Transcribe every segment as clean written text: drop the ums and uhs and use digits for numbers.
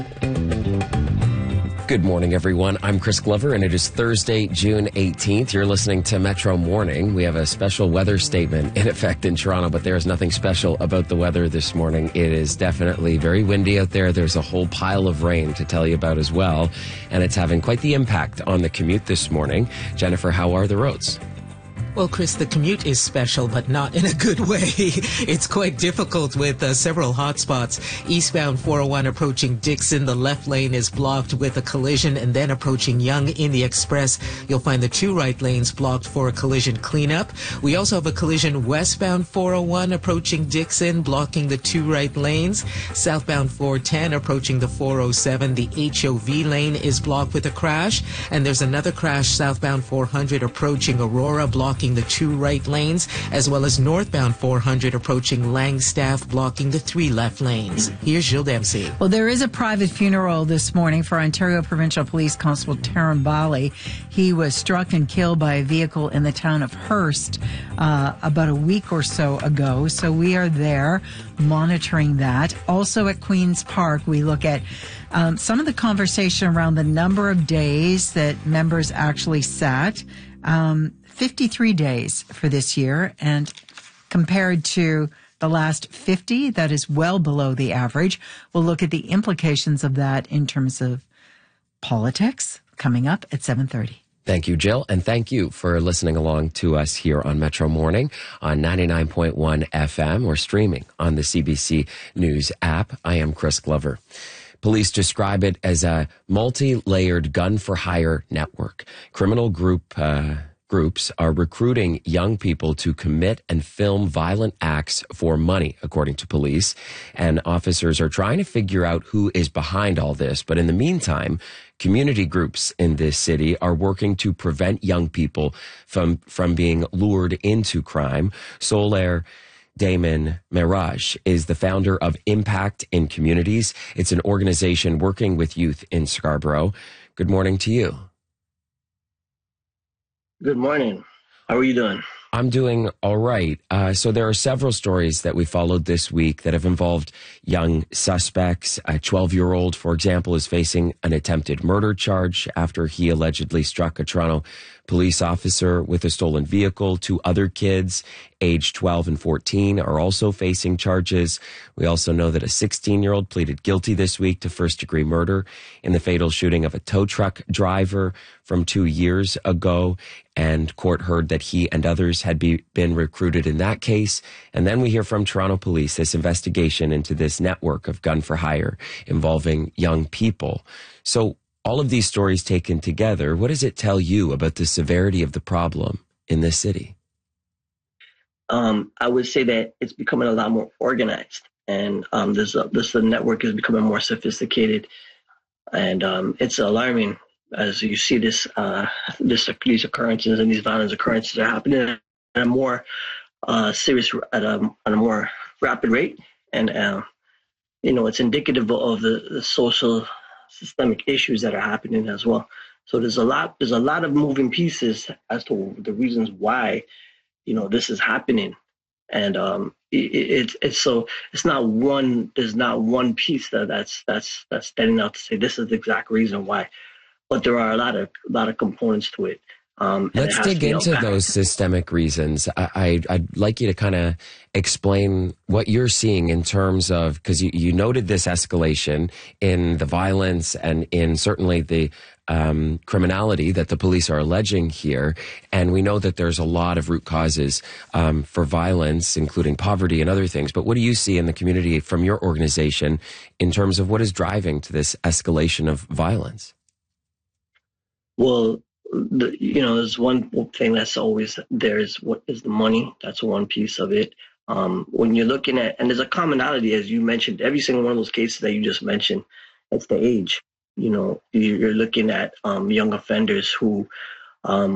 Good morning, everyone. I'm Chris Glover, and it is Thursday, June 18th. You're listening to Metro Morning. We have a special weather statement in effect in Toronto, but there is nothing special about the weather this morning. It is definitely very windy out there. There's a whole pile of rain to tell you about as well, and it's having quite the impact on the commute this morning. Jennifer, how are the roads? Well, Chris, the commute is special, but not in a good way. It's quite difficult with several hotspots. Eastbound 401 approaching Dixon, the left lane is blocked with a collision, and then approaching Yonge in the Express, you'll find the two right lanes blocked for a collision cleanup. We also have a collision westbound 401 approaching Dixon, blocking the two right lanes. Southbound 410 approaching the 407, the HOV lane is blocked with a crash, and there's another crash southbound 400 approaching Aurora, blocking the two right lanes, as well as northbound 400 approaching Langstaff, blocking the three left lanes. Here's Jill Dempsey. Well, there is a private funeral this morning for Ontario Provincial Police Constable Taryn Bali. He was struck and killed by a vehicle in the town of Hearst about a week or so ago. So we are there monitoring that. Also at Queen's Park, we look at some of the conversation around the number of days that members actually sat. 53 days for this year, and compared to the last 50, that is well below the average. We'll look at the implications of that in terms of politics coming up at 7:30. Thank you, Jill, and thank you for listening along to us here on Metro Morning on 99.1 FM or streaming on the CBC News app. I am Chris Glover. Police describe it as a multi-layered gun-for-hire network. Criminal groups are recruiting young people to commit and film violent acts for money, according to police. And officers are trying to figure out who is behind all this. But in the meantime, community groups in this city are working to prevent young people from being lured into crime. Solaire Damon Mirage is the founder of Impact in Communities. It's an organization working with youth in Scarborough. Good morning to you. Good morning. How are you doing? I'm doing all right. So there are several stories that we followed this week that have involved young suspects. A 12-year-old, for example, is facing an attempted murder charge after he allegedly struck a Toronto police officer with a stolen vehicle. Two other kids, aged 12 and 14, are also facing charges. We also know that a 16-year-old pleaded guilty this week to first-degree murder in the fatal shooting of a tow truck driver from 2 years ago. And court heard that he and others had been recruited in that case. And then we hear from Toronto Police this investigation into this network of gun for hire involving young people. So all of these stories taken together, what does it tell you about the severity of the problem in this city? I would say that it's becoming a lot more organized, and the network is becoming more sophisticated, and it's alarming as you see these occurrences and these violent occurrences are happening at a more serious, at a more rapid rate, and it's indicative of the social systemic issues that are happening as well. So there's a lot of moving pieces as to the reasons why this is happening, and it's not one. There's not one piece that's standing out to say this is the exact reason why. But there are a lot of components to it. Let's dig into those systemic reasons. I'd like you to kind of explain what you're seeing in terms of, because you noted this escalation in the violence and in certainly the criminality that the police are alleging here. And we know that there's a lot of root causes for violence, including poverty and other things. But what do you see in the community from your organization in terms of what is driving to this escalation of violence? Well, there's one thing that's always there is what is the money. That's one piece of it. When you're looking at, and there's a commonality, as you mentioned, every single one of those cases that you just mentioned, it's the age. You're looking at young offenders who are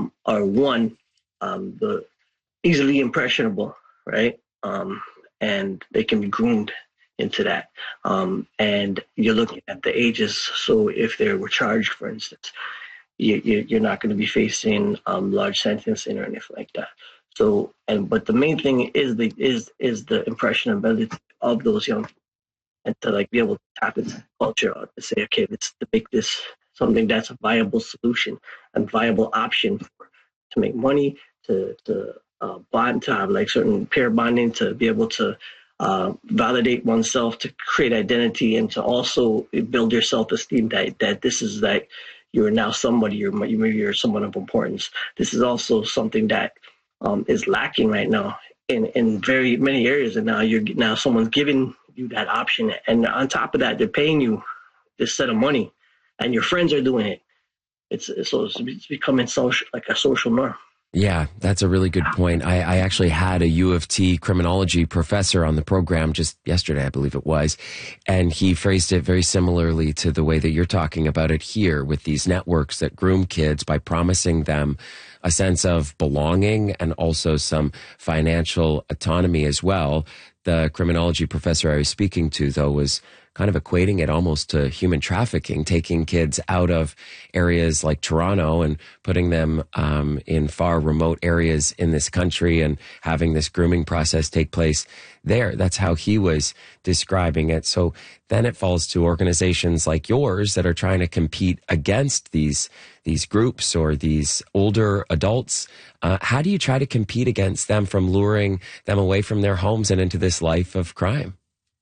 the easily impressionable, right? And they can be groomed into that. And you're looking at the ages. So if they were charged, for instance, you're not going to be facing large sentencing or anything like that. So, but the main thing is the impressionability of those young people. and to like be able to tap into culture to say, okay, let's to make this something that's a viable solution and viable option to make money, to bond, to have like certain pair bonding, to be able to validate oneself, to create identity, and to also build your self-esteem that this is like you're now somebody, you're someone of importance. This is also something that is lacking right now in very many areas, and now someone's giving you that option, and on top of that, they're paying you this set of money, and your friends are doing it. It's becoming like a social norm. Yeah, that's a really good point. I actually had a U of T criminology professor on the program just yesterday, I believe it was, and he phrased it very similarly to the way that you're talking about it here with these networks that groom kids by promising them a sense of belonging and also some financial autonomy as well. The criminology professor I was speaking to, though, was kind of equating it almost to human trafficking, taking kids out of areas like Toronto and putting them in far remote areas in this country and having this grooming process take place there. That's how he was describing it. So then it falls to organizations like yours that are trying to compete against these groups or these older adults. How do you try to compete against them from luring them away from their homes and into this life of crime?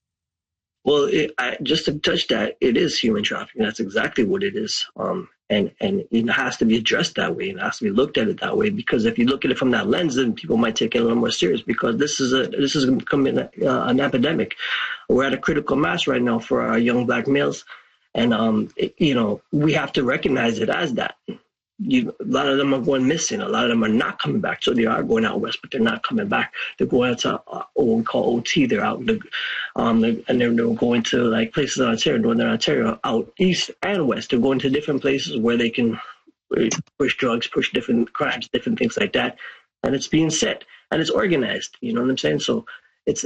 Well, just to touch that, it is human trafficking. That's exactly what it is. And it has to be addressed that way. It has to be looked at it that way, because if you look at it from that lens, then people might take it a little more serious, because this is becoming an epidemic. We're at a critical mass right now for our young Black males. And, we have to recognize it as that. A lot of them are going missing. A lot of them are not coming back. So they are going out west, but they're not coming back. They're going out to what we call OT. They're out, and they're going to like places in Ontario, Northern Ontario, out east and west. They're going to different places where they can push drugs, push different crimes, different things like that. And it's being set and it's organized. You know what I'm saying? So it's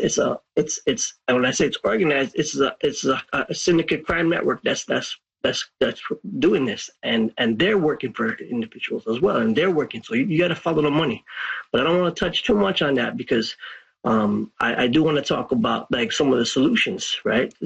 and when I say it's organized, it's a syndicate crime network that's doing this, and they're working for individuals as well, and they're working. So you got to follow the money. But I don't want to touch too much on that, because I do want to talk about like some of the solutions, right?